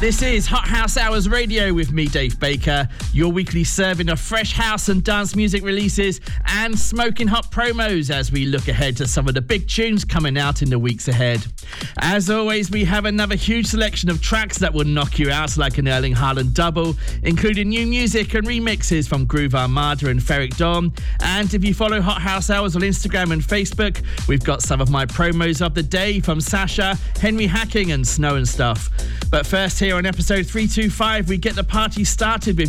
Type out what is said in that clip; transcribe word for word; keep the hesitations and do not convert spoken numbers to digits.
This is Hot House Hours Radio with me, Dave Baker, your weekly serving of fresh house and dance music releases and smoking hot promos as we look ahead to some of the big tunes coming out in the weeks ahead. As always, we have another huge selection of tracks that will knock you out like an Erling Haaland double, including new music and remixes from Groove Armada and Ferric Dawn. And if you follow Hot House Hours on Instagram and Facebook, we've got some of my promos of the day from Sasha, Henry Hacking and Snow and Stuff. But first, here on episode three twenty-five, we get the party started with